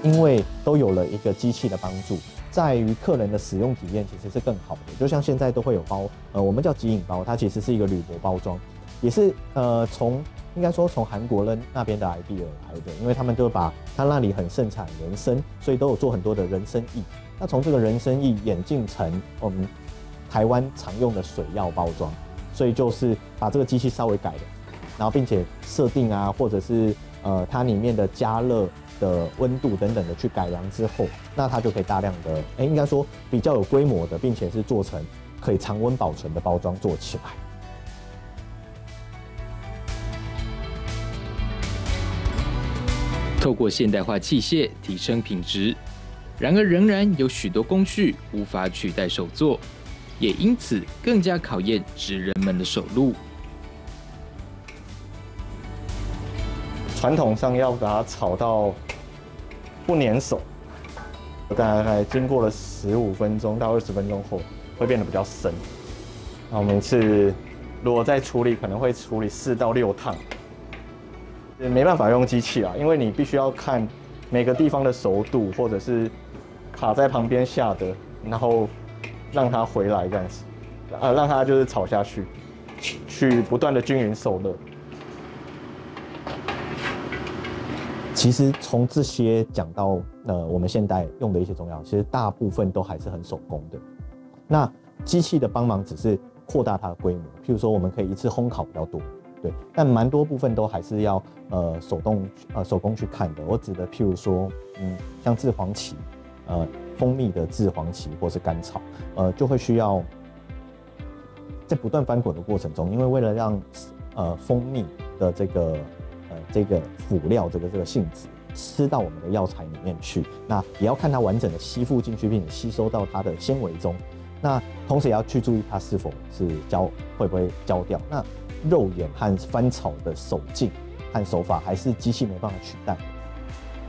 因为都有了一个机器的帮助，在于客人的使用体验其实是更好的。就像现在都会有包，我们叫即饮包，它其实是一个铝箔包装，也是应该说从韩国人那边的 idea 来的，因为他们就把他那里很盛产人参，所以都有做很多的人参液。那从这个人参液演进成我们台湾常用的水药包装，所以就是把这个机器稍微改了，然后并且设定啊，或者是它里面的加热的温度等等的去改良之后，那它就可以大量的，应该说比较有规模的，并且是做成可以常温保存的包装做起来。 透过现代化器械提升品质，然而仍然有许多工序无法取代手作，也因此更加考验职人们的手路。 传统上要把它炒到不粘手，大概经过了15分钟到20分钟后，会变得比较深。那我们一次如果再处理，可能会处理4到6趟。没办法用机器啦，因为你必须要看每个地方的熟度，或者是卡在旁边下的，然后让它回来这样子，让它就是炒下去，去不断的均匀受热。其实从这些讲到我们现代用的一些中药，其实大部分都还是很手工的。那机器的帮忙只是扩大它的规模，譬如说我们可以一次烘烤比较多。对，但蛮多部分都还是要手工去看的。我指的譬如说，像制黄芪，蜂蜜的制黄芪或是甘草，就会需要在不断翻滚的过程中，因为为了让蜂蜜的这个辅料这个性质吃到我们的药材里面去，那也要看它完整的吸附进去，并且吸收到它的纤维中。那同时也要去注意它是否是会不会焦掉。那肉眼和翻炒的手劲和手法还是机器没办法取代。